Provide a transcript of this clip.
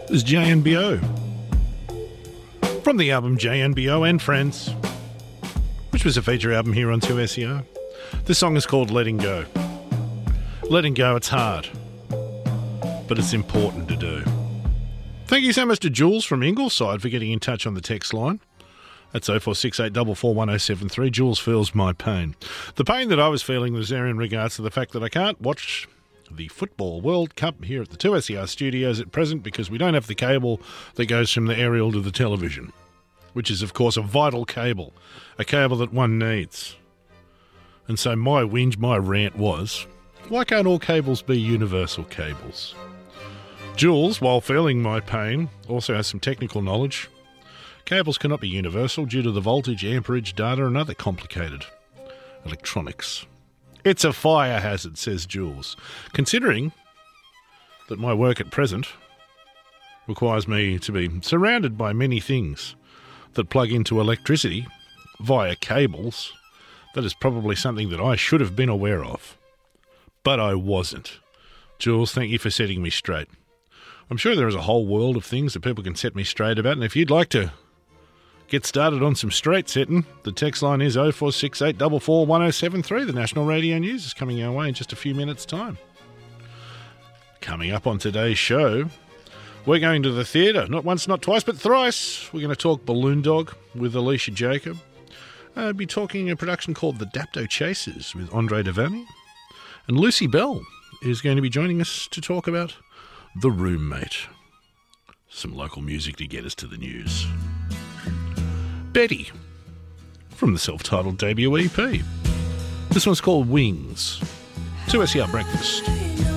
This is JNBO from the album JNBO and Friends, which was a feature album here on 2SEO. This song is called Letting Go. Letting go, it's hard, but it's important to do. Thank you so much to Jules from Ingleside for getting in touch on the text line. That's 0468 441 Jules feels my pain. The pain that I was feeling was there in regards to the fact that I can't watch the Football World Cup here at the 2SER studios at present because we don't have the cable that goes from the aerial to the television, which is, of course, a vital cable, a cable that one needs. And so my whinge, my rant was, why can't all cables be universal cables? Jules, while feeling my pain, also has some technical knowledge. Cables cannot be universal due to the voltage, amperage, data and other complicated electronics. It's a fire hazard, says Jules. Considering that my work at present requires me to be surrounded by many things that plug into electricity via cables, that is probably something that I should have been aware of. But I wasn't. Jules, thank you for setting me straight. I'm sure there is a whole world of things that people can set me straight about, and if you'd like to get started on some straight setting, the text line is 0468 441 The National Radio News is coming our way in just a few minutes' time. Coming up on today's show, we're going to the theatre, not once, not twice, but thrice. We're going to talk Balloon Dog with Alicia Jacob. I'll be talking a production called The Dapto Chasers with Andre Devani. And Lucy Bell is going to be joining us to talk about The Roommate. Some local music to get us to the news. Betty from the self-titled debut EP. This one's called Wings. 2SER Breakfast.